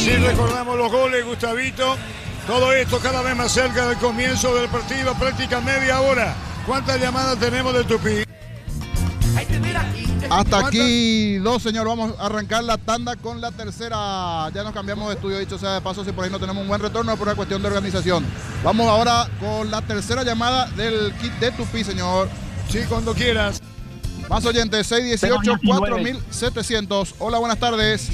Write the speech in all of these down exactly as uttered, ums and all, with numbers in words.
Así recordamos los goles, Gustavito. Todo esto cada vez más cerca del comienzo del partido, práctica media hora. ¿Cuántas llamadas tenemos de Tupí? Hasta aquí dos, señor. Vamos a arrancar la tanda con la tercera. Ya nos cambiamos de estudio, dicho sea de paso, si por ahí no tenemos un buen retorno por una cuestión de organización. Vamos ahora con la tercera llamada del kit de Tupí, señor. Sí, cuando quieras. Más oyentes, seis dieciocho, cuatro mil setecientos. Hola, buenas tardes.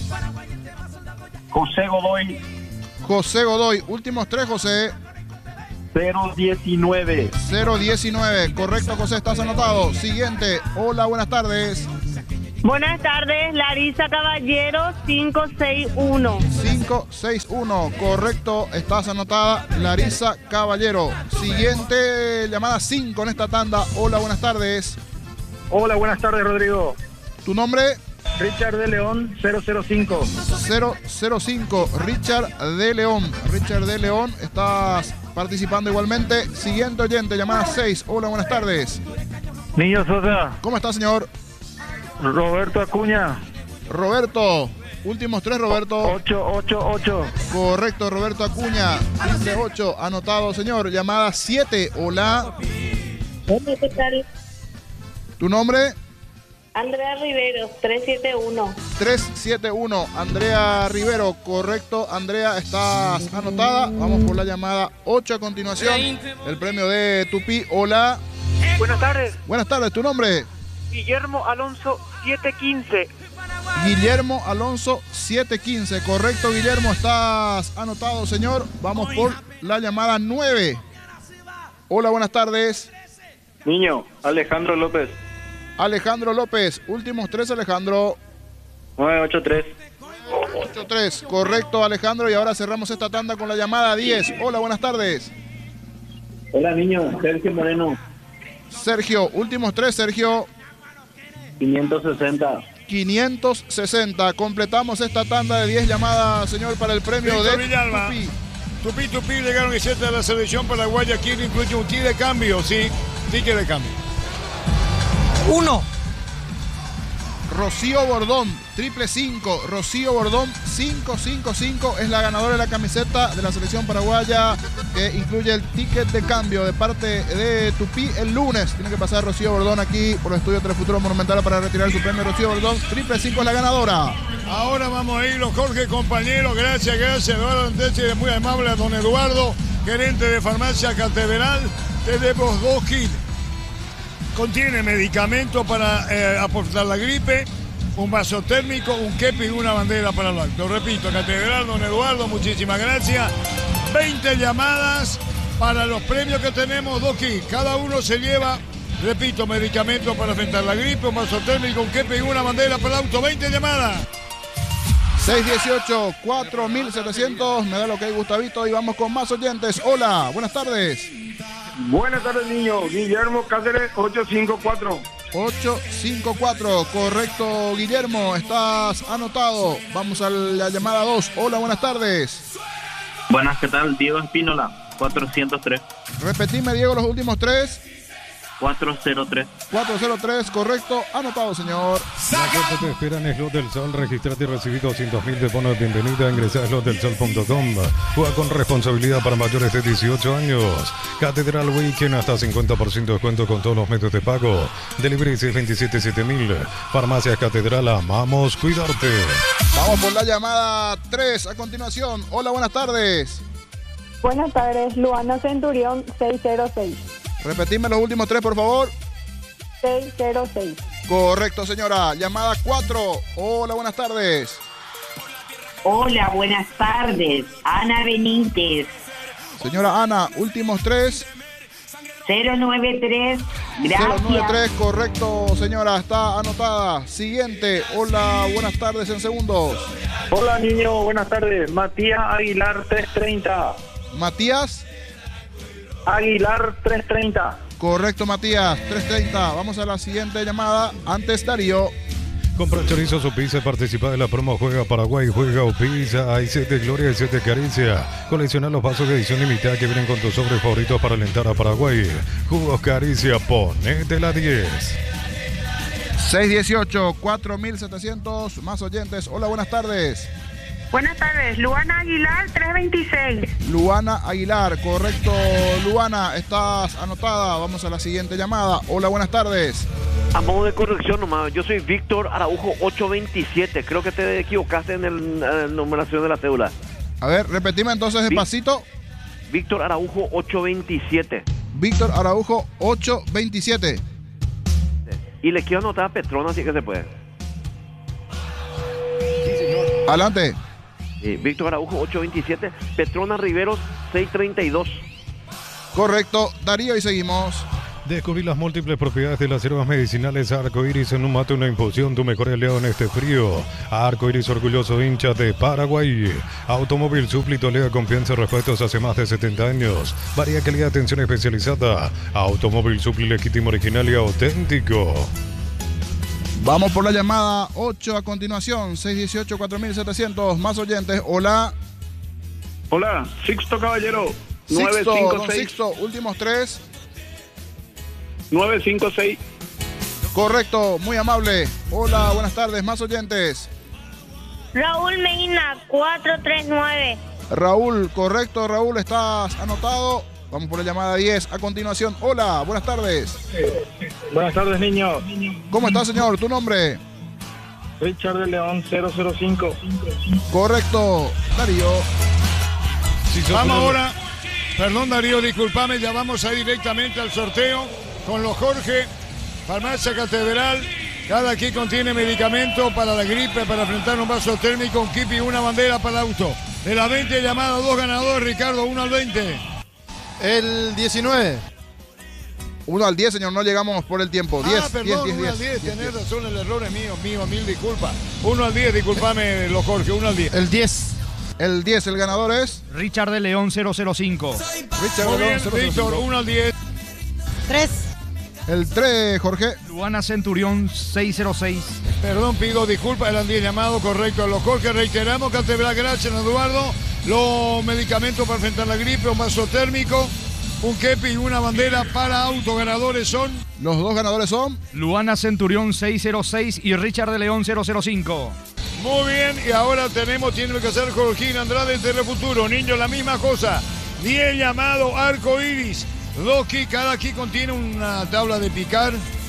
José Godoy. José Godoy. Últimos tres, José. cero diecinueve. cero diecinueve. Correcto, José, estás anotado. Siguiente. Hola, buenas tardes. Buenas tardes, Larisa Caballero, cinco seis uno. cinco seis uno. Correcto, estás anotada, Larisa Caballero. Siguiente llamada cinco en esta tanda. Hola, buenas tardes. Hola, buenas tardes, Rodrigo. ¿Tu nombre? Richard de León, cero cero cinco. cero cero cinco. Richard de León. Richard de León, estás participando igualmente. Siguiente oyente, llamada seis. Hola, buenas tardes. Niño Sosa. ¿Cómo está, señor? Roberto Acuña. Roberto. Últimos tres, Roberto. ocho ocho ocho. Correcto, Roberto Acuña. Triple ocho. Anotado, señor. Llamada siete. Hola. Hola, ¿qué tal? ¿Tu nombre? Andrea Rivero, tres siete uno. tres siete uno. Andrea Rivero. Correcto, Andrea, estás anotada. Vamos por la llamada ocho a continuación. El premio de Tupí. Hola. Buenas tardes. Buenas tardes. ¿Tu nombre? Guillermo Alonso, siete quince. Guillermo Alonso, siete quince. Correcto, Guillermo, estás anotado, señor. Vamos por la llamada nueve. Hola, buenas tardes. Niño, Alejandro López. Alejandro López. Últimos tres, Alejandro. nueve ocho tres. ocho tres. Correcto, Alejandro. Y ahora cerramos esta tanda con la llamada diez. Hola, buenas tardes. Hola, niño, Sergio Moreno. Sergio, últimos tres, Sergio. quinientos sesenta. quinientos sesenta. Completamos esta tanda de diez llamadas, señor, para el premio Víctor de Villalba. Tupí. Tupí, Tupí, llegaron y siete de la selección paraguaya. Aquí incluye un ticket de cambio, sí, ticket de cambio. Uno. Rocío Bordón, triple cinco. Rocío Bordón, cinco cinco cinco. Es la ganadora de la camiseta de la selección paraguaya, que incluye el ticket de cambio de parte de Tupí el lunes. Tiene que pasar Rocío Bordón aquí por el estudio Telefuturo Monumental para retirar su premio. Rocío Bordón, triple cinco es la ganadora. Ahora vamos a ir los Jorge, compañeros. Gracias, gracias, Eduardo Anteche, muy amable a don Eduardo, gerente de Farmacia Catedral. Tenemos dos kits. Contiene medicamentos para eh, aportar la gripe, un vaso térmico, un kepi y una bandera para el acto. Repito, Catedral, don Eduardo, muchísimas gracias. veinte llamadas para los premios que tenemos, dos kits. Cada uno se lleva, repito, medicamentos para enfrentar la gripe, un vaso térmico, un kepi y una bandera para el auto. veinte llamadas. seis dieciocho, cuatro mil setecientos. Me da lo que hay, Gustavito. Y vamos con más oyentes. Hola, buenas tardes. Buenas tardes, niño. Guillermo Cáceres, ocho cinco cuatro. ocho cinco cuatro. Correcto, Guillermo. Estás anotado. Vamos a la llamada dos. Hola, buenas tardes. Buenas, ¿qué tal? Diego Espínola, cuatrocientos tres. Repetime, Diego, los últimos tres. cuatrocientos tres. cuatrocientos tres, correcto. Anotado, señor. La puerta te espera en Slot del Sol. Registrate y recibí doscientos mil de bono de bienvenida. Ingresa a slot del sol punto com. Juega con responsabilidad para mayores de dieciocho años. Catedral Weekend, hasta cincuenta por ciento de descuento con todos los medios de pago. Delivery seis veintisiete siete mil. Farmacias Catedral, amamos cuidarte. Vamos por la llamada tres a continuación. Hola, buenas tardes. Buenas tardes, Luana Centurión, seis cero seis. Repetime los últimos tres, por favor. seis cero seis. Correcto, señora. Llamada cuatro. Hola, buenas tardes. Hola, buenas tardes. Ana Benítez. Señora Ana, últimos tres. cero nueve tres. Gracias. cero nueve tres, correcto, señora. Está anotada. Siguiente. Hola, buenas tardes en segundos. Hola, niño, buenas tardes. Matías Aguilar, trescientos treinta. Matías Aguilar, trescientos treinta. Correcto, Matías, trescientos treinta. Vamos a la siguiente llamada. Antes, Darío. Compra chorizos o pizza, participa de la promo Juega Paraguay, Juega o Pizza. Hay siete Gloria y siete Caricia. Colecciona los vasos de edición limitada que vienen con tus sobres favoritos para alentar a Paraguay. Jugos Caricia, ponete la diez. seis dieciocho, cuatro mil setecientos. Más oyentes. Hola, buenas tardes. Buenas tardes, Luana Aguilar, trescientos veintiséis. Luana Aguilar, correcto. Luana, estás anotada. Vamos a la siguiente llamada. Hola, buenas tardes. A modo de corrección nomás, yo soy Víctor Araujo ochocientos veintisiete. Creo que te equivocaste en el, la numeración de la cédula. A ver, repetime entonces despacito. Víctor Araujo ochocientos veintisiete. Víctor Araujo ochocientos veintisiete. Y le quiero anotar a Petrona, así que se puede. Adelante. Sí, Víctor Araujo ochocientos veintisiete. Petrona Riveros seiscientos treinta y dos. Correcto. Darío, y seguimos. Descubrir las múltiples propiedades de las hierbas medicinales Arco Iris en un mate, una infusión, tu mejor aliado en este frío. Arco Iris, orgulloso hincha de Paraguay. Automóvil Supli, Tolega, confianza y respetos hace más de setenta años. Varia calidad, atención especializada. Automóvil Supli, legítimo, original y auténtico. Vamos por la llamada ocho a continuación. seis dieciocho, cuatro mil setecientos. Más oyentes. Hola. Hola, Sixto Caballero. Sixto, nueve cinco don seis. Sixto, últimos tres. nueve cinco seis. Correcto, muy amable. Hola, buenas tardes, más oyentes. Raúl Medina, cuatrocientos treinta y nueve. Raúl, correcto, Raúl, estás anotado. Vamos por la llamada diez a continuación. Hola, buenas tardes. Buenas tardes, niño. ¿Cómo está, señor? ¿Tu nombre? Richard de León cero cero cinco. Correcto, Darío. Si vamos ahora, perdón Darío, discúlpame, ya vamos a ir directamente al sorteo con los Jorge. Farmacia Catedral, cada aquí contiene medicamento para la gripe, para enfrentar un vaso térmico, un kit y una bandera para el auto. De las veinte llamadas, dos ganadores, Ricardo, uno al veinte. El diecinueve. uno al diez, señor, no llegamos por el tiempo. diez, ah, perdón, diez, uno al diez, diez, tenés razón, el error es mío, mío, mil disculpas. uno al diez, discúlpame, los Jorge, uno al diez. El diez. El diez, el ganador es Richard de León cero cero cinco. Richard Muy de León bien, cero cero cinco. Víctor, uno al diez. tres. El tres, Jorge. Luana Centurión seiscientos seis. Perdón, pido disculpas, eran diez llamados, correcto. Los Jorge, reiteramos, Catedral, gracias, Eduardo. Los medicamentos para enfrentar la gripe, un vaso térmico, un kepi y una bandera para auto. Ganadores son... Los dos ganadores son Luana Centurión seiscientos seis y Richard de León cero cero cinco. Muy bien, y ahora tenemos, tiene que hacer Jorgín Andrade, Telefuturo. Niños, la misma cosa. diez llamados, Arco Iris. Dos kits, cada kit contiene una tabla de picar.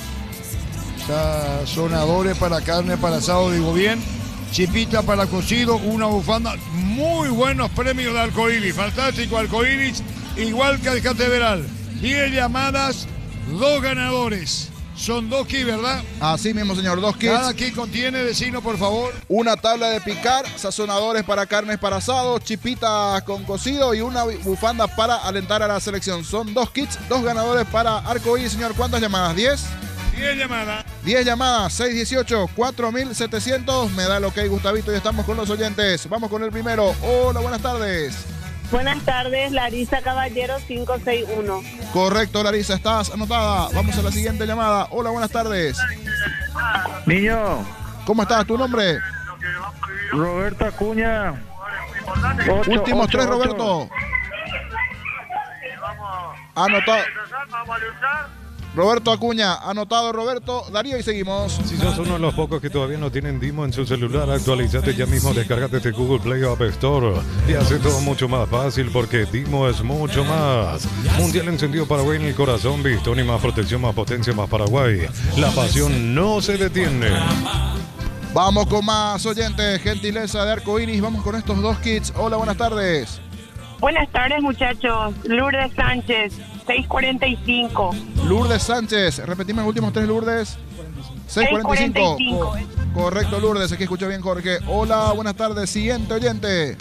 Sazonadores para carne, para asado, digo bien. Chipita para cocido, una bufanda. Muy buenos premios de Arco Iris. Fantástico Arco Iris, igual que el Catedral. diez llamadas, dos ganadores. Son dos kits, ¿verdad? Así mismo, señor, dos kits. Cada kit contiene, vecino, por favor. Una tabla de picar, sazonadores para carnes para asado, chipitas con cocido y una bufanda para alentar a la selección. Son dos kits, dos ganadores para Arco Iris, señor. ¿Cuántas llamadas? ¿diez? diez llamadas. diez llamadas, seis dieciocho, cuatro mil setecientos. Me da el ok, Gustavito, y estamos con los oyentes. Vamos con el primero. Hola, buenas tardes. Buenas tardes, Larisa Caballero, cinco seis uno. Correcto, Larisa, estás anotada. Vamos a la siguiente llamada. Hola, buenas tardes. Niño. ¿Cómo estás? ¿Tu nombre? Roberto Acuña. ocho, Últimos ocho, tres, ocho. Roberto. Anotado. Roberto Acuña, anotado Roberto. Darío, y seguimos. Si sos uno de los pocos que todavía no tienen Dimo en su celular, actualizate ya mismo, descargate de Google Play o App Store y hace todo mucho más fácil porque Dimo es mucho más. Mundial encendido Paraguay en el corazón, Bistoni, más protección, más potencia, más Paraguay. La pasión no se detiene. Vamos con más oyentes, gentileza de Arco Iris. Vamos con estos dos kits. Hola, buenas tardes. Buenas tardes, muchachos. Lourdes Sánchez, seiscientos cuarenta y cinco. Lourdes Sánchez, repetimos los últimos tres, Lourdes. seiscientos cuarenta y cinco. Co correcto, Lourdes, aquí escucho bien, Jorge. Hola, buenas tardes. Siguiente oyente.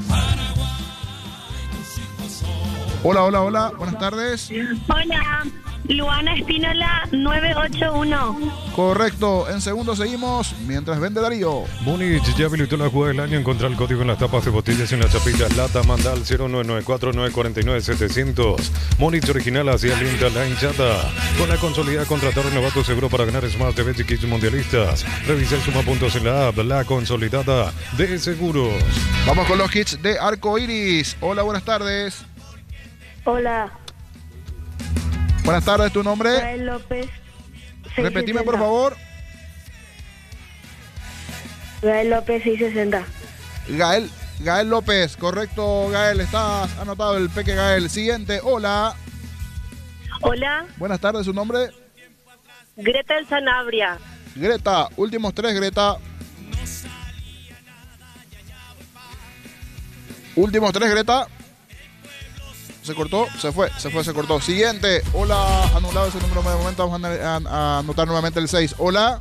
Hola, hola, hola. Buenas tardes. Hola, Luana Espínola, nueve ocho uno. Correcto. En segundo seguimos mientras vende Darío. Múnich ya habilitó la jugada del año. Encontrar el código en las tapas de botellas y en las chapitas lata. Manda al cero nueve nueve cuatro nueve cuatro nueve siete cero cero. Múnich original hacia linda la hinchada. Con la consolidada contratar renovato seguro para ganar Smart T V y kits mundialistas. Revisa y suma puntos en la app. La consolidada de seguros. Vamos con los kits de Arco Iris. Hola, buenas tardes. Hola. Buenas tardes, ¿tu nombre? Gael López. Repetime, por favor. Gael López, seiscientos sesenta. Gael Gael López, correcto, Gael, estás anotado el Peque Gael. Siguiente, hola. Hola, Buenas tardes, ¿su nombre? Greta El Sanabria. Greta, últimos tres, Greta. Últimos tres, Greta. Se cortó, se fue, se fue, se cortó. Siguiente, hola, anulado ese número de momento, vamos a, a, a anotar nuevamente el seis. Hola.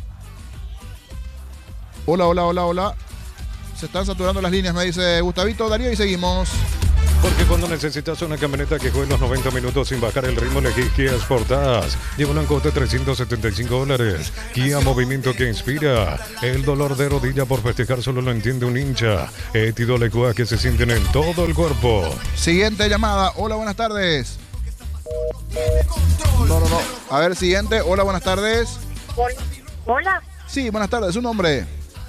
Hola, hola, hola, hola. Se están saturando las líneas, me dice Gustavito, Darío, y seguimos. Porque cuando necesitas una camioneta que juegue los noventa minutos sin bajar el ritmo, elegí Kia Sportage. Lleva un coste de trescientos setenta y cinco dólares. Kia, movimiento que inspira. El dolor de rodilla por festejar solo lo entiende un hincha. Etido lecua que se sienten en todo el cuerpo. Siguiente llamada. Hola, buenas tardes. No, no, no. A ver, siguiente. Hola, buenas tardes. Hola. Sí, buenas tardes. ¿Su nombre?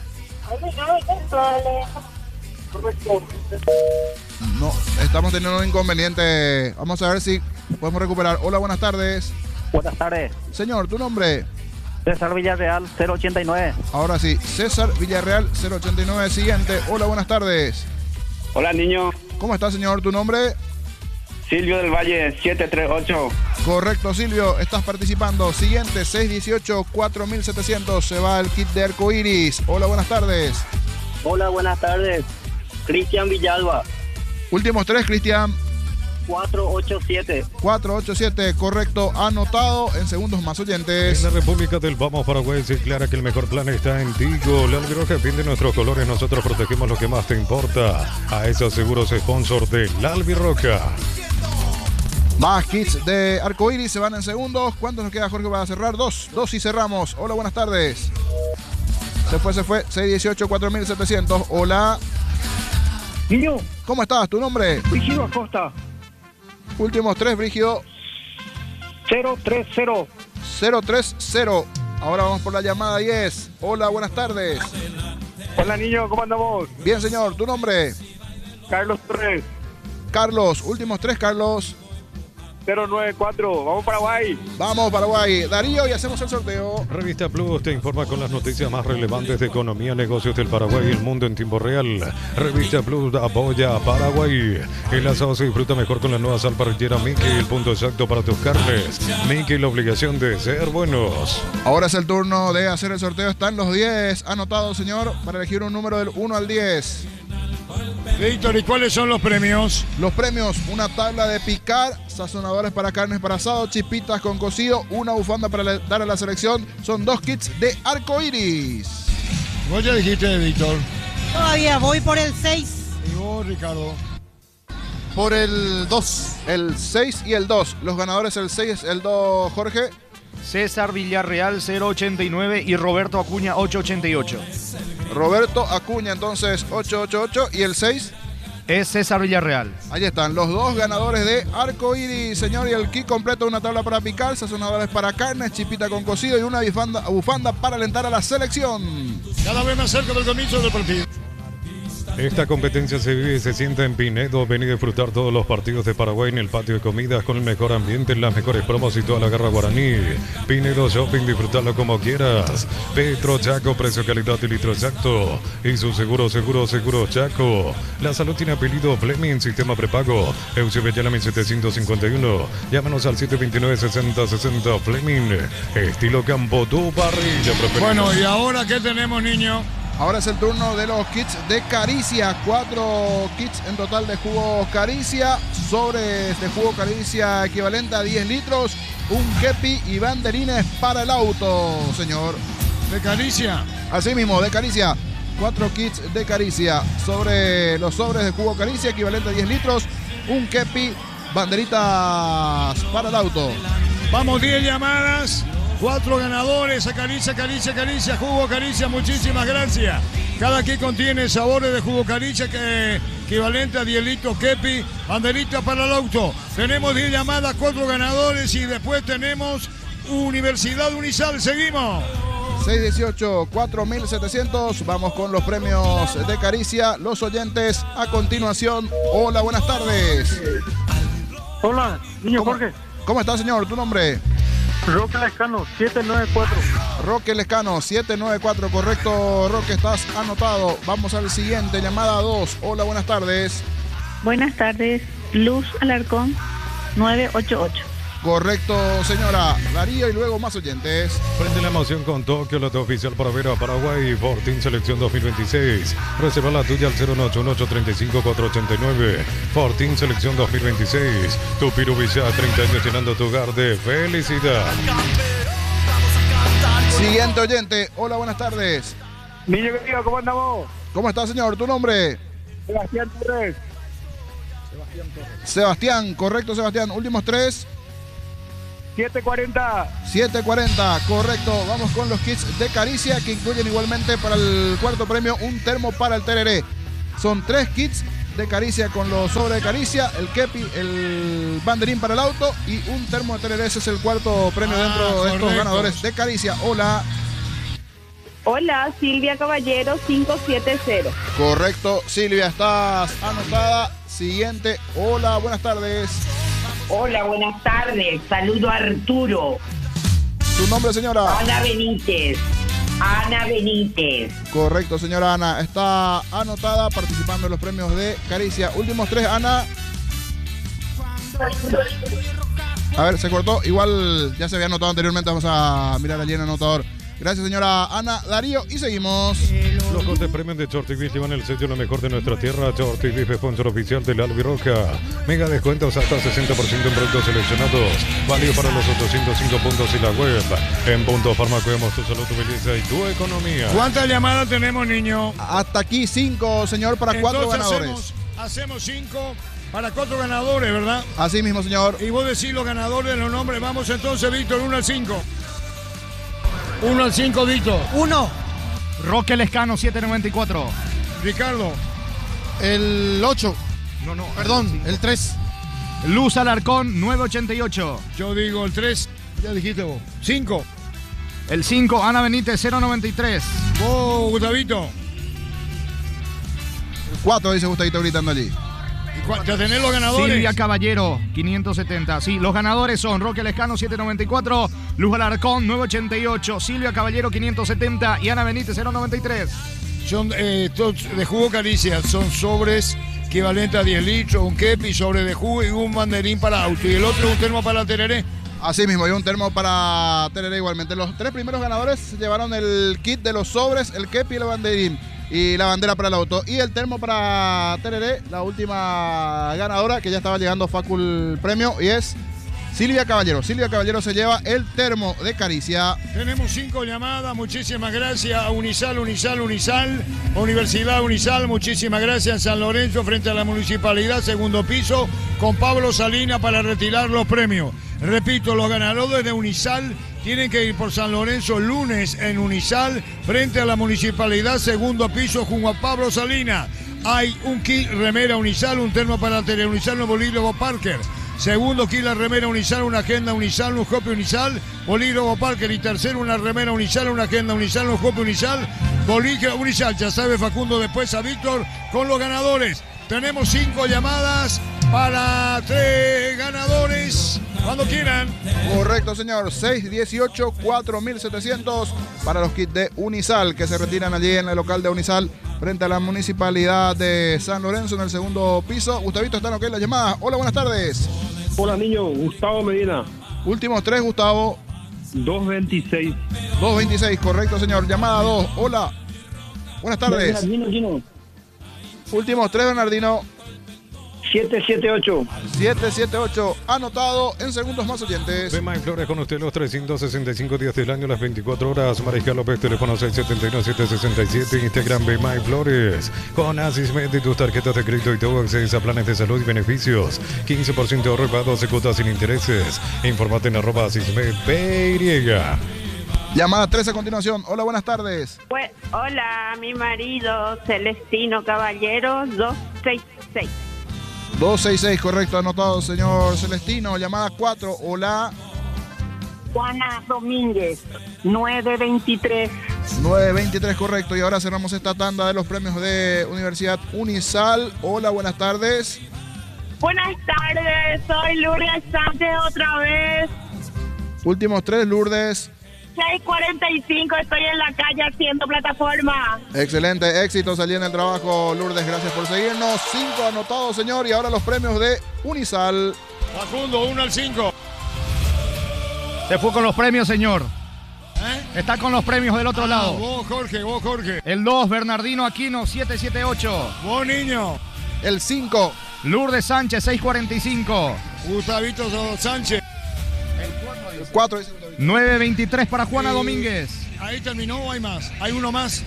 No, estamos teniendo un inconveniente. Vamos a ver si podemos recuperar. Hola, buenas tardes. Buenas tardes. Señor, ¿tu nombre? César Villarreal, cero ochenta y nueve. Ahora sí, César Villarreal, cero ochenta y nueve. Siguiente. Hola, buenas tardes. Hola, niño. ¿Cómo está, señor? ¿Tu nombre? Silvio del Valle, siete tres ocho. Correcto, Silvio, estás participando. Siguiente, seis dieciocho, cuatro mil setecientos. Se va el kit de arcoiris. Hola, buenas tardes. Hola, buenas tardes. Cristian Villalba, Últimos tres, Cristian. cuatro ocho siete. cuatro ocho siete, correcto, anotado. En segundos más oyentes. En la República del Vamos Paraguay se declara que el mejor plan está en Tigo. La Albiroja defiende nuestros colores, nosotros protegemos lo que más te importa. A esos seguros sponsor de La Albiroja. Más kits de arcoiris se van en segundos. ¿Cuántos nos queda, Jorge, para cerrar? Dos, dos y cerramos. Hola, buenas tardes. Se fue, se fue. seis dieciocho, cuatro mil setecientos. Hola. Niño. ¿Cómo estás? ¿Tu nombre? Brígido Acosta. Últimos tres, Brígido. cero tres cero. cero tres cero. Ahora vamos por la llamada diez. Hola, buenas tardes. Hola, niño, ¿cómo andamos? Bien, señor. ¿Tu nombre? Carlos Torres, Carlos. Últimos tres, Carlos. cero nueve cuatro. Vamos Paraguay. Vamos, Paraguay. Darío, y hacemos el sorteo. Revista Plus te informa con las noticias más relevantes de economía, negocios del Paraguay y el mundo en tiempo real. Revista Plus apoya a Paraguay. El asado se disfruta mejor con la nueva sal parrillera Mickey, el punto exacto para tus carnes. Mickey, la obligación de ser buenos. Ahora es el turno de hacer el sorteo. Están los diez anotados, señor, para elegir un número del uno al diez. Víctor, ¿y cuáles son los premios? Los premios, una tabla de picar, sazonadores para carnes para asado, chispitas con cocido, una bufanda para le- dar a la selección. Son dos kits de arcoiris. Vos ya dijiste, Víctor. Todavía voy por el seis. Y vos, Ricardo. Por el dos. El seis y el dos. Los ganadores el seis, el dos, Jorge. César Villarreal cero ochenta y nueve y Roberto Acuña ocho ochenta y ocho. Roberto Acuña, entonces, ocho ocho ocho. ¿Y el seis? Es César Villarreal. Ahí están, los dos ganadores de arcoiris, señor. Y el kit completo, una tabla para picar, sazonadores para carnes, chipita con cocido y una bufanda, bufanda para alentar a la selección. Cada vez más cerca del comienzo del partido. Esta competencia se vive y se sienta en Pinedo. Ven y disfrutar todos los partidos de Paraguay en el patio de comidas con el mejor ambiente, las mejores promos y toda la garra guaraní. Pinedo Shopping, disfrutarlo como quieras. Petro Chaco, precio, calidad y litro exacto. Y su seguro, seguro, seguro Chaco. La salud tiene apellido Fleming, sistema prepago. Eusebio Yalami setecientos cincuenta y uno. Llámanos al siete dos nueve, sesenta sesenta Fleming. Estilo campo, tu parrilla preferida. Bueno, ¿y ahora qué tenemos, niño? Ahora es el turno de los kits de Caricia. Cuatro kits en total de jugo Caricia. Sobres de jugo Caricia equivalente a diez litros. Un kepi y banderines para el auto, señor. ¿De Caricia? Así mismo, de Caricia. Cuatro kits de Caricia. Sobre los sobres de jugo Caricia equivalente a diez litros. Un kepi, banderitas para el auto. Vamos, diez llamadas. Cuatro ganadores, acaricia, acaricia, acaricia, jugo acaricia, muchísimas gracias. Cada kit contiene sabores de jugo acaricia que equivalente a diez litros kepi, banderita para el auto. Tenemos diez llamadas, cuatro ganadores y después tenemos Universidad Unisal. Seguimos. seis dieciocho, cuatro mil setecientos. Vamos con los premios de Caricia. Los oyentes a continuación. Hola, buenas tardes. Hola, niño ¿Cómo, Jorge. ¿Cómo está, señor? ¿Tu nombre? Roque Lescano, siete nueve cuatro. Roque Lescano, siete nueve cuatro, correcto. Roque, estás anotado. Vamos al siguiente, llamada dos. Hola, buenas tardes. Buenas tardes, Luz Alarcón, nueve ocho ocho. Correcto, señora. Darío y luego más oyentes. Prende la emoción con Tokio, lote oficial para ver a Paraguay. Fortín Selección dos mil veintiséis. Reserva la tuya al cero ocho uno ocho tres cinco cuatro ocho nueve. Fortín Selección dos mil veintiséis. Tu Pirubilla, treinta años llenando tu hogar de felicidad. Siguiente oyente. Hola, buenas tardes. Niño querido, ¿cómo andamos? ¿Cómo está, señor? ¿Tu nombre? Sebastián Torres. Sebastián, correcto, Sebastián. Últimos tres. siete cuarenta. siete cuarenta, correcto. Vamos con los kits de Caricia que incluyen igualmente para el cuarto premio un termo para el tereré. Son tres kits de Caricia con los sobres de Caricia, el kepi, el banderín para el auto y un termo de tereré. Ese es el cuarto premio Ah, dentro de correcto. estos ganadores de Caricia. Hola. Hola, Silvia Caballero, cinco siete cero. Correcto, Silvia, estás anotada. Siguiente. Hola, buenas tardes. Hola, buenas tardes. Saludo a Arturo. ¿Su nombre, señora? Ana Benítez. Ana Benítez. Correcto, señora Ana. Está anotada participando en los premios de Caricia. Últimos tres, Ana. A ver, se cortó. Igual ya se había anotado anteriormente. Vamos a mirar allí en el anotador. Gracias, señora Ana. Darío, y seguimos. Los cortes premios de Shorty Beef llevan el sello lo mejor de nuestra tierra. Shorty Beef, sponsor oficial del Albiroca. Mega descuentos hasta sesenta por ciento en productos seleccionados. Válido para los ochocientos cinco puntos y la web. En Punto Farma cuidamos tu salud, tu belleza y tu economía. ¿Cuántas llamadas tenemos, niño? Hasta aquí cinco, señor, para cuatro Entonces ganadores. Hacemos, hacemos cinco para cuatro ganadores, ¿verdad? Así mismo, señor. Y vos decís los ganadores, los nombres. Vamos entonces, Víctor, uno al cinco. uno al cinco, Víctor. Uno. Roque Lescano, siete noventa y cuatro. Ricardo. El ocho. No, no. Perdón, el tres. Luz Alarcón, nueve ochenta y ocho. Yo digo el tres. Ya dijiste vos. cinco. El cinco, Ana Benítez, cero noventa y tres. Vos, Gustavito. El cuatro, dice Gustavito gritando allí. ¿Y cua- ¿Ya tenés los ganadores? Silvia Caballero, quinientos setenta. Sí, los ganadores son Roque Lescano, siete noventa y cuatro. Luz Alarcón, nueve ochenta y ocho. Silvia Caballero, quinientos setenta. Y Ana Benítez, cero noventa y tres. Son eh, estos de jugo Caricia. Son sobres equivalentes a diez litros, un kepi, sobre de jugo y un banderín para auto. Y el otro un termo para tereré. Así mismo, y un termo para tereré igualmente. Los tres primeros ganadores se llevaron el kit de los sobres, el kepi y el banderín. Y la bandera para el auto. Y el termo para tereré, la última ganadora, que ya estaba llegando Facul Premio, y es Silvia Caballero. Silvia Caballero se lleva el termo de Caricia. Tenemos cinco llamadas, muchísimas gracias a Unisal, Unisal, Unisal, Universidad Unisal, muchísimas gracias en San Lorenzo frente a la municipalidad, segundo piso, con Pablo Salina para retirar los premios. Repito, los ganadores de Unisal tienen que ir por San Lorenzo lunes en Unisal frente a la municipalidad, segundo piso, junto a Pablo Salina. Hay un kit remera Unisal, un termo para tele Unisal, un bolígrafo Parker. Segundo, kit la remera Unisal, una agenda Unisal, un copio Unisal, bolígrafo Parker. Y tercero, una remera Unisal, una agenda Unisal, un copio Unisal, bolígrafo Unisal. Ya sabe Facundo, después a Víctor con los ganadores. Tenemos cinco llamadas para tres ganadores. Cuando quieran. Correcto, señor. seis dieciocho cuatro mil setecientos para los kits de Unisal que se retiran allí en el local de Unisal frente a la municipalidad de San Lorenzo en el segundo piso. Gustavito, ¿están ok las llamadas? Hola, buenas tardes. Hola, niño. Gustavo Medina. Últimos tres, Gustavo. dos veintiséis. dos veintiséis, correcto, señor. Llamada dos. Hola. Buenas tardes. Bernardino, Gino. Últimos tres, Bernardino. siete siete ocho. siete siete ocho, anotado en segundos más oyentes. Bema en Flores con usted los trescientos sesenta y cinco días del año, las veinticuatro horas. Mariscal López, teléfono seis siete uno siete seis siete, Instagram Bema en Flores. Con Asismed y tus tarjetas de crédito y todo accedes a planes de salud y beneficios. quince por ciento de ahorro y pago de cuotas sin intereses. Infórmate en arroba Asismed P Y. Llamada tres a continuación. Hola, buenas tardes. Pues, hola, mi marido Celestino Caballero, dos seis seis. dos seis seis, correcto, anotado, señor Celestino. Llamada cuatro, hola. Juana Domínguez, nueve veintitrés. nueve veintitrés, correcto. Y ahora cerramos esta tanda de los premios de Universidad Unisal. Hola, buenas tardes. Buenas tardes, soy Lourdes Sánchez otra vez. Últimos tres, Lourdes. seis cuarenta y cinco, estoy en la calle haciendo plataforma. Excelente, éxito, salí en el trabajo, Lourdes, gracias por seguirnos. Cinco anotados, señor, y ahora los premios de Unisal. Facundo, uno al cinco. Se fue con los premios, señor. ¿Eh? Está con los premios del otro ah, lado. Vos, Jorge, vos, Jorge. El dos, Bernardino Aquino, siete setenta y ocho. Vos, niño. El cinco. Lourdes Sánchez, seis cuarenta y cinco. Gustavito Sánchez. El cuatro. nueve veintitrés para Juana y... Domínguez. Ahí terminó o hay más. Hay uno más.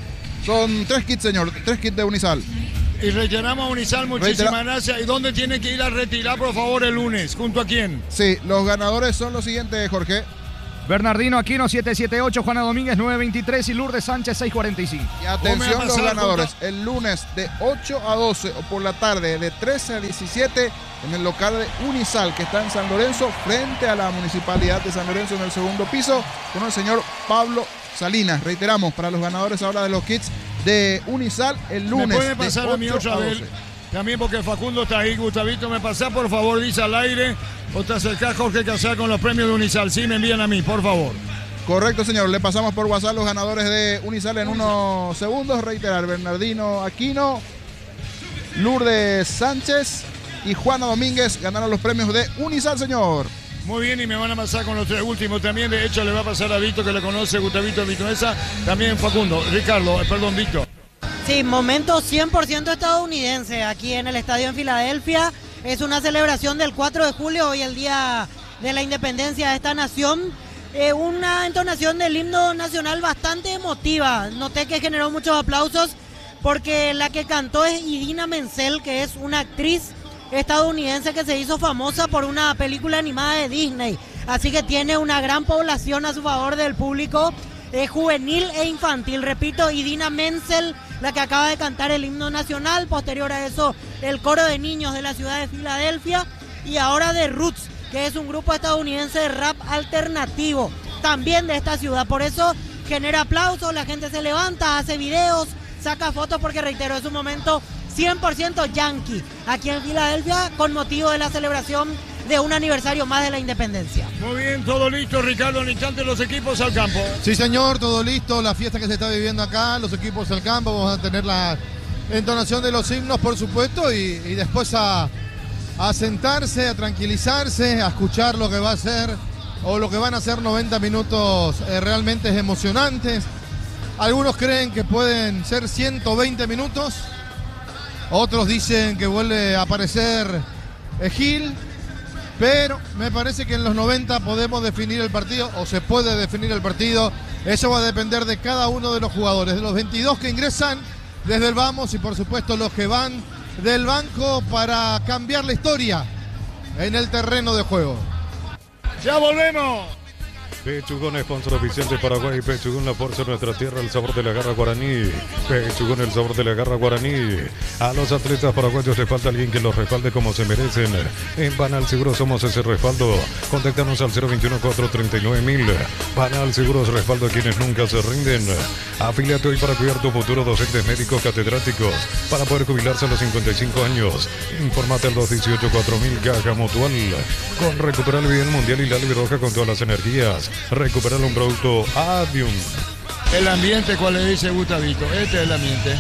Son tres kits, señor. Tres kits de Unisal. Y reiteramos a Unisal, muchísimas Reitera... gracias. ¿Y dónde tiene que ir a retirar, por favor, el lunes? ¿Junto a quién? Sí, los ganadores son los siguientes, Jorge. Bernardino Aquino, siete setenta y ocho, Juana Domínguez, nueve veintitrés y Lourdes Sánchez, seis cuarenta y cinco. Y atención los ganadores, el lunes de ocho a doce o por la tarde de trece a diecisiete en el local de Unisal, que está en San Lorenzo, frente a la Municipalidad de San Lorenzo en el segundo piso, con el señor Pablo Salinas. Reiteramos, para los ganadores ahora de los kits de Unisal, el lunes. ¿Me puede pasar a mí otra vez? También porque Facundo está ahí, Gustavito, me pasa por favor, dice al aire, o te acercás, Jorge Casar, con los premios de Unisal. Sí, me envían a mí, por favor. Correcto, señor. Le pasamos por WhatsApp los ganadores de Unisal en unos segundos. Reiterar, Bernardino Aquino, Lourdes Sánchez y Juana Domínguez ganaron los premios de Unisal, señor. Muy bien, y me van a pasar con los tres últimos también. De hecho, le va a pasar a Vito, que le conoce, Gustavito Vitoesa. También Facundo, Ricardo, perdón, Vito. Sí, momento cien por ciento estadounidense aquí en el estadio en Filadelfia. Es una celebración del cuatro de julio, hoy el día de la independencia de esta nación. Eh, una entonación del himno nacional bastante emotiva. Noté que generó muchos aplausos porque la que cantó es Idina Menzel, que es una actriz estadounidense que se hizo famosa por una película animada de Disney. Así que tiene una gran población a su favor del público eh, juvenil e infantil. Repito, Idina Menzel, la que acaba de cantar el himno nacional. Posterior a eso, el coro de niños de la ciudad de Filadelfia. Y ahora de Roots, que es un grupo estadounidense de rap alternativo, también de esta ciudad. Por eso genera aplausos, la gente se levanta, hace videos, saca fotos, porque reitero, es un momento cien por ciento yankee aquí en Filadelfia con motivo de la celebración de un aniversario más de la independencia. Muy bien, todo listo, Ricardo, en instante los equipos al campo. Sí, señor, todo listo, la fiesta que se está viviendo acá, los equipos al campo, vamos a tener la entonación de los himnos, por supuesto, y, y después a, a sentarse, a tranquilizarse, a escuchar lo que va a ser, o lo que van a ser noventa minutos eh, realmente emocionantes. Algunos creen que pueden ser ciento veinte minutos, otros dicen que vuelve a aparecer eh, Gil, pero me parece que en los noventa podemos definir el partido, o se puede definir el partido. Eso va a depender de cada uno de los jugadores, de los veintidós que ingresan desde el vamos y por supuesto los que van del banco para cambiar la historia en el terreno de juego. ¡Ya volvemos! Pechugón, sponsor oficial de Paraguay. Pechugón, la fuerza de nuestra tierra, el sabor de la garra guaraní. Pechugón, el sabor de la garra guaraní. A los atletas paraguayos les falta alguien que los respalde como se merecen. En Banal Seguro somos ese respaldo. Contáctanos al cero veintiuno, cuatrocientos treinta y nueve mil. Banal Seguros, respaldo a quienes nunca se rinden. Afíliate hoy para cuidar tu futuro. Docentes médicos catedráticos para poder jubilarse a los cincuenta y cinco años. Informate al dos dieciocho, cuatro mil. Caja Mutual. Con Recuperar el Bien Mundial y la Roja con todas las energías. Recuperar un producto Adium. El ambiente, ¿cuál le dice Gustavito? Este es el ambiente.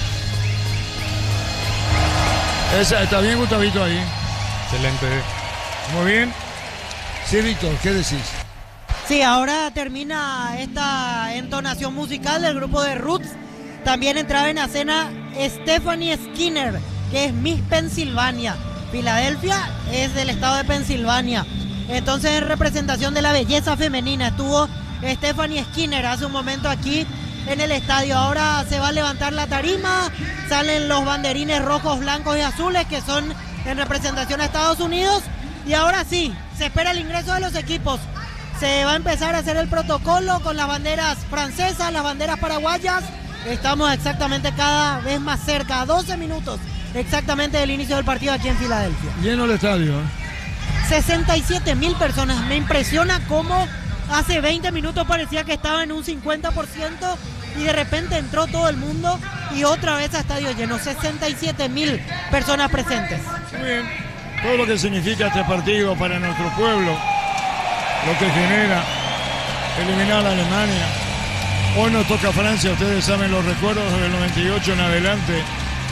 Esa, ¿está bien, Gustavito, ahí? Excelente. Muy bien. Sí, Víctor, ¿qué decís? Sí, ahora termina esta entonación musical del grupo de Roots. También entraba en escena Stephanie Skinner, que es Miss Pensilvania. Filadelfia es del estado de Pensilvania. Entonces, en representación de la belleza femenina, estuvo Stephanie Skinner hace un momento aquí en el estadio. Ahora se va a levantar la tarima, salen los banderines rojos, blancos y azules, que son en representación a Estados Unidos. Y ahora sí, se espera el ingreso de los equipos. Se va a empezar a hacer el protocolo con las banderas francesas, las banderas paraguayas. Estamos exactamente cada vez más cerca, a doce minutos exactamente del inicio del partido aquí en Filadelfia. Lleno el estadio, ¿eh? sesenta y siete mil personas. Me impresiona cómo hace veinte minutos parecía que estaba en un cincuenta por ciento y de repente entró todo el mundo y otra vez a estadio lleno. sesenta y siete mil personas presentes. Muy bien. Todo lo que significa este partido para nuestro pueblo, lo que genera eliminar a Alemania. Hoy nos toca Francia, ustedes saben los recuerdos del noventa y ocho en adelante.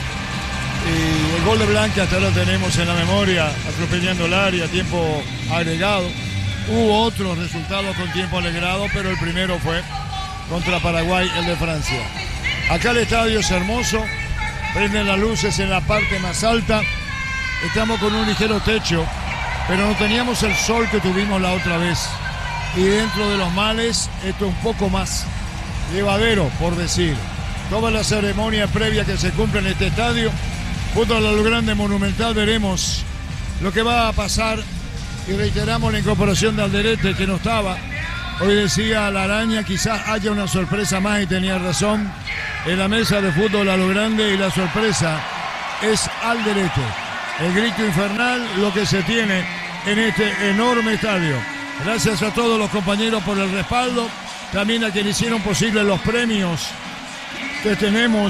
Y el gol de Blanca hasta ahora tenemos en la memoria, atropellando el área, tiempo agregado. Hubo otros resultados con tiempo agregado, pero el primero fue contra Paraguay, el de Francia. Acá el estadio es hermoso, prenden las luces en la parte más alta. Estamos con un ligero techo, pero no teníamos el sol que tuvimos la otra vez. Y dentro de los males, esto es un poco más llevadero, por decir. Toda la ceremonia previa que se cumple en este estadio, junto a lo grande monumental, veremos lo que va a pasar. Y reiteramos la incorporación de Alderete, que no estaba. Hoy decía la araña, quizás haya una sorpresa más, y tenía razón. En la mesa de fútbol a lo grande, y la sorpresa es Alderete. El grito infernal, lo que se tiene en este enorme estadio. Gracias a todos los compañeros por el respaldo. También a quienes hicieron posible los premios que tenemos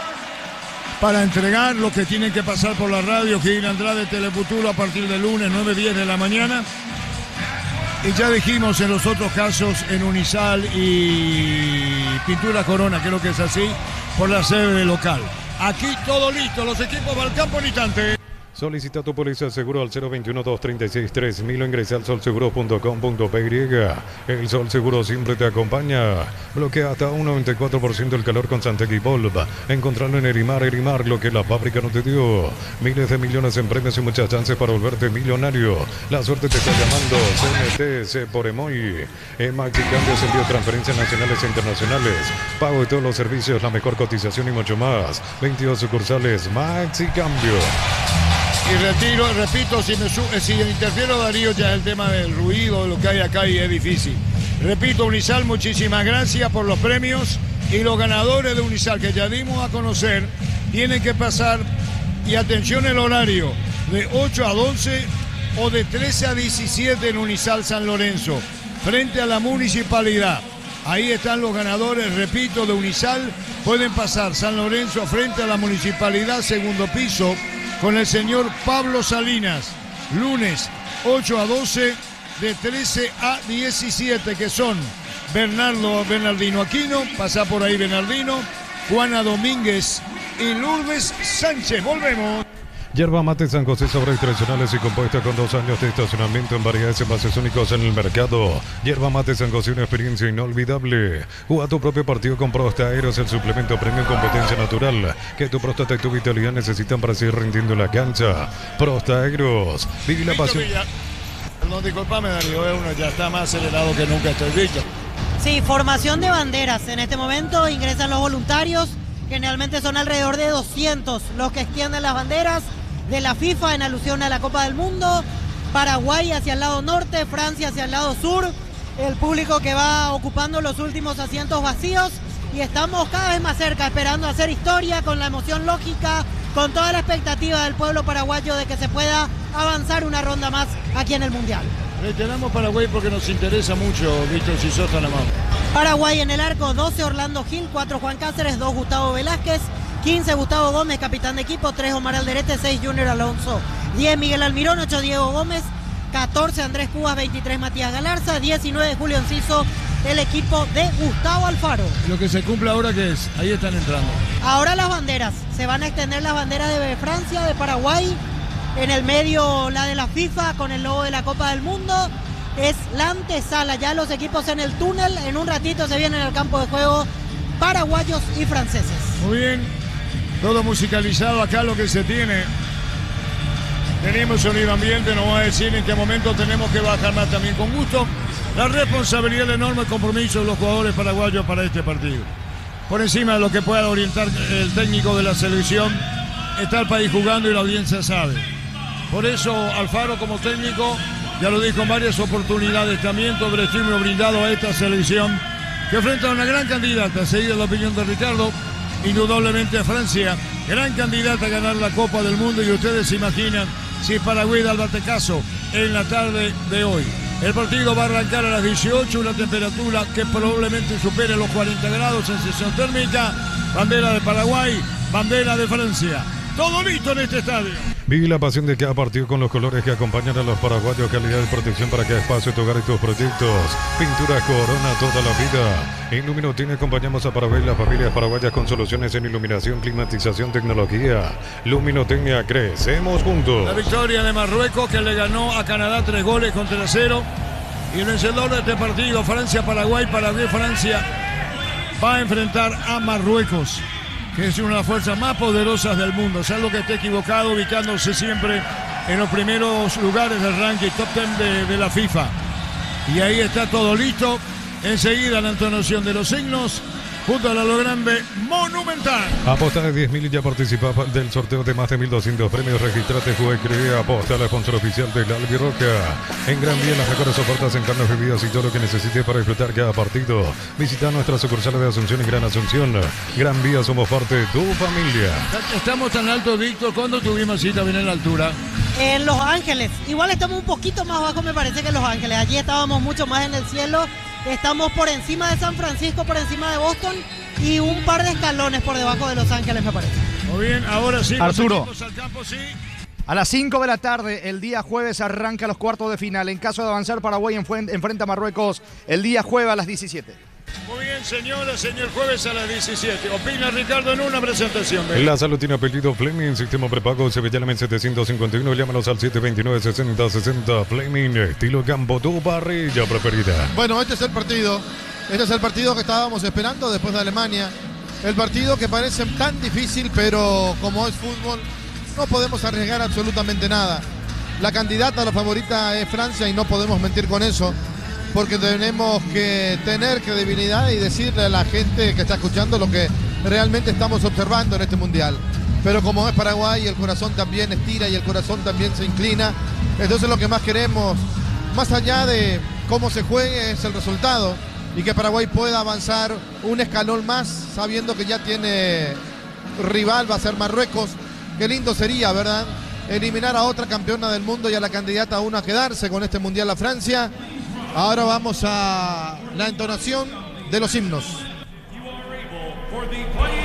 para entregar, los que tienen que pasar por la radio, que ir a Andrade Telefuturo a partir del lunes, nueve diez de la mañana. Y ya dijimos en los otros casos, en Unisal y Pintura Corona, creo que es así, por la sede local. Aquí todo listo, los equipos van al campo en instante. Solicita tu póliza de seguro al cero veintiuno, dos treinta y seis, tres mil o ingresa al sol seguro punto com punto p y. El Sol Seguro siempre te acompaña. Bloquea hasta un noventa y cuatro por ciento el calor con Santec y Polva. Encontrarlo en Erimar, Erimar, lo que la fábrica no te dio. Miles de millones en premios y muchas chances para volverte millonario. La suerte te está llamando. C N T, C por Emoy. En Maxi Cambios, envío, transferencias nacionales e internacionales. Pago de todos los servicios, la mejor cotización y mucho más. veintidós sucursales Maxi Cambio. Y retiro, repito, si me su, si interfiero, Darío, ya el tema del ruido, de lo que hay acá, y es difícil. Repito, Unisal, muchísimas gracias por los premios, y los ganadores de Unisal que ya dimos a conocer tienen que pasar, y atención el horario, de ocho a doce o de trece a diecisiete en Unisal San Lorenzo, frente a la municipalidad. Ahí están los ganadores, repito, de Unisal. Pueden pasar San Lorenzo frente a la municipalidad, segundo piso, con el señor Pablo Salinas, lunes ocho a doce, de trece a diecisiete, que son Bernardo Bernardino Aquino, pasa por ahí Bernardino, Juana Domínguez y Lourdes Sánchez. Volvemos. Yerba Mate San José, sabores tradicionales y compuesta con dos años de estacionamiento en variedades y envases únicos en el mercado. Yerba Mate San José, una experiencia inolvidable. Juega tu propio partido con Prostaeros, el suplemento premium con potencia natural que tu próstata y tu vitalidad necesitan para seguir rindiendo en la cancha. Prostaeros, vive la pasión. Perdón, disculpame, Darío, uno ya está más acelerado que nunca, estoy Víctor. Sí, formación de banderas. En este momento ingresan los voluntarios. Generalmente son alrededor de doscientos los que extienden las banderas de la FIFA en alusión a la Copa del Mundo. Paraguay hacia el lado norte, Francia hacia el lado sur. El público que va ocupando los últimos asientos vacíos. Y estamos cada vez más cerca, esperando hacer historia, con la emoción lógica, con toda la expectativa del pueblo paraguayo de que se pueda avanzar una ronda más aquí en el Mundial. Reiteramos Paraguay porque nos interesa mucho, Víctor, si sos tan amable. Paraguay en el arco, doce Orlando Gil, cuatro Juan Cáceres, dos Gustavo Velázquez, quince Gustavo Gómez, capitán de equipo, tres Omar Alderete, seis Junior Alonso, diez Miguel Almirón, ocho Diego Gómez, catorce Andrés Cubas, veintitrés Matías Galarza, diecinueve Julio Enciso, el equipo de Gustavo Alfaro. Lo que se cumple ahora, ¿qué es? Ahí están entrando. Ahora las banderas, se van a extender las banderas de Francia, de Paraguay, en el medio la de la FIFA con el logo de la Copa del Mundo. Es la antesala, ya los equipos en el túnel, en un ratito se vienen al campo de juego paraguayos y franceses. Muy bien, todo musicalizado acá lo que se tiene. Tenemos sonido ambiente, no voy a decir en qué momento tenemos que bajar más también con gusto. La responsabilidad, el enorme compromiso de los jugadores paraguayos para este partido. Por encima de lo que pueda orientar el técnico de la selección, está el país jugando y la audiencia sabe. Por eso Alfaro como técnico, ya lo dijo en varias oportunidades también, sobre el estímulo brindado a esta selección, que enfrenta a una gran candidata, seguida la opinión de Ricardo, indudablemente a Francia, gran candidata a ganar la Copa del Mundo, y ustedes se imaginan si Paraguay da el batecazo en la tarde de hoy. El partido va a arrancar a las dieciocho, una temperatura que probablemente supere los cuarenta grados, sensación térmica, bandera de Paraguay, bandera de Francia. Todo listo en este estadio. Vive la pasión de cada partido con los colores que acompañan a los paraguayos. Calidad de protección para cada espacio, tu hogar y tus proyectos. Pintura Corona toda la vida. En Luminotin acompañamos a Paraguay y las familias paraguayas con soluciones en iluminación, climatización, tecnología. Luminotecnia, crecemos juntos. La victoria de Marruecos, que le ganó a Canadá tres goles contra cero. Y el vencedor de este partido, Francia-Paraguay, Paraguay-Francia, va a enfrentar a Marruecos, que es una de las fuerzas más poderosas del mundo, salvo que esté equivocado, ubicándose siempre en los primeros lugares del ranking top diez de, de la FIFA. Y ahí está todo listo. Enseguida la entonación de los signos, junto a la lo grande Monumental. Aposta de diez mil y ya participa del sorteo de más de mil doscientos premios. Registrate, juega y crea. Aposta, la sponsor oficial de la Albirroca. En Gran Vía, las mejores ofertas en carnes, bebidas y todo lo que necesites para disfrutar cada partido. Visita nuestras sucursales de Asunción y Gran Asunción. Gran Vía, somos parte de tu familia. Estamos tan alto, Víctor. ¿Cuándo tuvimos cita bien en la altura? En Los Ángeles. Igual estamos un poquito más bajo, me parece, que en Los Ángeles. Allí estábamos mucho más en el cielo. Estamos por encima de San Francisco, por encima de Boston y un par de escalones por debajo de Los Ángeles, me parece. Muy bien, ahora sí. Arturo. Al campo, sí. A las cinco de la tarde, el día jueves, arranca los cuartos de final. En caso de avanzar, Paraguay enfrenta a Marruecos el día jueves a las diecisiete. Muy bien, señora, señor, jueves a las diecisiete. Opina Ricardo en una presentación. ¿Ve? La salud tiene apellido Fleming, sistema prepago Sevillana setecientos cincuenta y uno. Llámanos al siete dos nueve, sesenta sesenta. Fleming, estilo campo, tu parrilla preferida. Bueno, este es el partido. Este es el partido que estábamos esperando después de Alemania. El partido que parece tan difícil, pero como es fútbol, no podemos arriesgar absolutamente nada. La candidata, la favorita es Francia y no podemos mentir con eso, porque tenemos que tener credibilidad y decirle a la gente que está escuchando lo que realmente estamos observando en este mundial. Pero como es Paraguay, el corazón también estira y el corazón también se inclina. Entonces lo que más queremos, más allá de cómo se juegue, es el resultado y que Paraguay pueda avanzar un escalón más, sabiendo que ya tiene rival, va a ser Marruecos. Qué lindo sería, ¿verdad?, eliminar a otra campeona del mundo y a la candidata a una a quedarse con este mundial a Francia. Ahora vamos a la entonación de los himnos. For the